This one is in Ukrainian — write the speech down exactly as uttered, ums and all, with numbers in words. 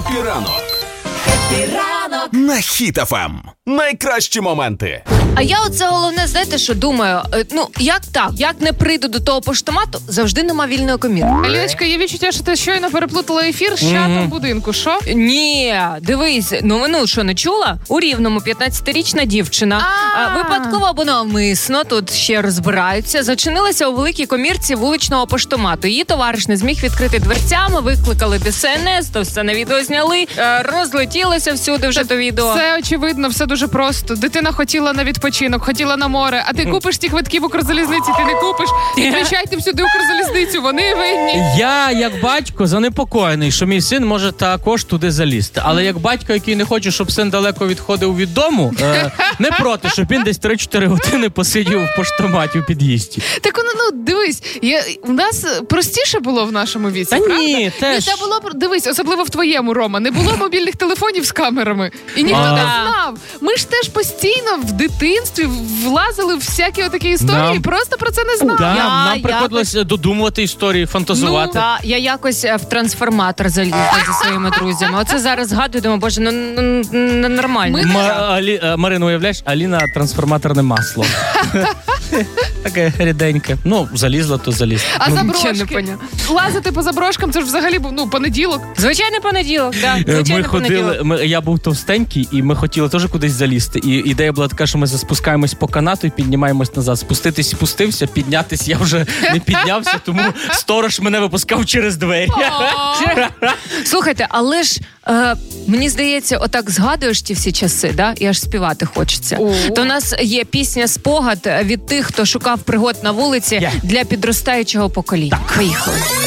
Хеппі ранок. Хеппі ранок на Хіт еф ем. Найкращі моменти. А я оце головне, знаєте, що думаю, е, ну, як так? Як не прийду до того поштомату, завжди нема вільної комірки. Аліночка, є відчуття, що ти щойно переплутала ефір з чатом будинку, що? Ні, дивись, новину що, не чула? У Рівному п'ятнадцятирічна дівчина а, випадково або навмисно, тут ще розбираються, зачинилася у великій комірці вуличного поштомату. Її товариш не зміг відкрити дверцями, викликали де ес ен ес, то все на відео зняли, е, розлетілося всюди вже то відео. Все очевидно, все дуже просто. Дитина хотіла на відпочинок, хотіла на море, а ти купиш ті квитки в Укрзалізниці, ти не купиш. Відключайте всюди Укрзалізницю, вони винні. Я, як батько, занепокоєний, що мій син може також туди залізти. Але як батько, який не хоче, щоб син далеко відходив від дому, е, не проти, щоб він десь три-чотири години посидів в поштоматі в під'їзді. Так, ну, ну дивись, я, у нас простіше було в нашому віці, Та правда? ні, теж. Ні, та було, дивись, особливо в твоєму, Рома, не було мобільних телефонів з камерами. І ніхто А. не знав. Ми ж теж постійно в дитинстві влазили в всякі отакі історії, Нам- і просто про це не знали. Да, Я нам приходилось додумувати історії, фантазувати. Ну, та, я якось е, в трансформатор залізла зі своїми друзями. Оце зараз згадую, думаю, боже, ну, ну, ну нормально. Ми- Ма- Алі, е, Марина, уявляєш, Аліна трансформаторне масло. Таке ріденьке. Ну, залізла, то залізла. А Ну, заброшки? нічого не поняла. Лазити по заброшкам, це ж взагалі був, ну, понеділок. Звичайний понеділок, да. Е, Звичайний Ми ходили, понеділок. ми, я був товстенький, і ми хотіли теж кудись залізти. І ідея була така, що ми спускаємось по канату і піднімаємось назад. Спуститись спустився, піднятись я вже не піднявся, тому сторож мене випускав через двері. Слухайте, але ж е, мені здається, отак згадуєш ті всі часи, да? І аж співати хочеться. О. То у нас є пісня «Спогад» від тих, хто шукав пригод на вулиці Я. для підростаючого покоління. Поїхали.